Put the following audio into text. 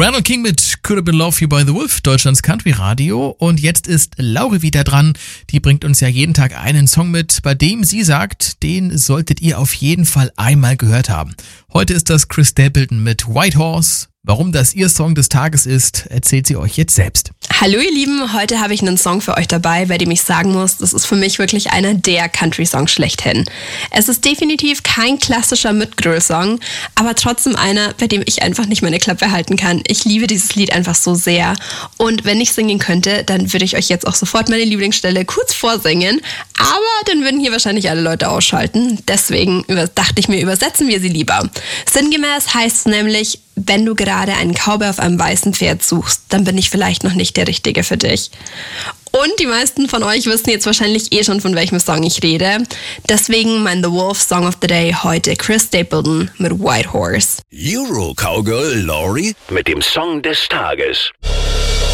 Randall King mit Could Have Been Love You by the Wolf, Deutschlands Country Radio. Und jetzt ist Lauri wieder dran. Die bringt uns ja jeden Tag einen Song mit, bei dem sie sagt, den solltet ihr auf jeden Fall einmal gehört haben. Heute ist das Chris Stapleton mit White Horse. Warum das ihr Song des Tages ist, erzählt sie euch jetzt selbst. Hallo ihr Lieben, heute habe ich einen Song für euch dabei, bei dem ich sagen muss, das ist für mich wirklich einer der Country-Songs schlechthin. Es ist definitiv kein klassischer Mid-Grill-Song, aber trotzdem einer, bei dem ich einfach nicht meine Klappe halten kann. Ich liebe dieses Lied einfach so sehr und wenn ich singen könnte, dann würde ich euch jetzt auch sofort meine Lieblingsstelle kurz vorsingen, aber dann würden hier wahrscheinlich alle Leute ausschalten. Deswegen dachte ich mir, übersetzen wir sie lieber. Sinngemäß heißt es nämlich: Wenn du gerade einen Cowboy auf einem weißen Pferd suchst, dann bin ich vielleicht noch nicht der Richtige für dich. Und die meisten von euch wissen jetzt wahrscheinlich schon, von welchem Song ich rede. Deswegen mein The Wolf Song of the Day heute Chris Stapleton mit White Horse. Euro Cowgirl Lauri mit dem Song des Tages.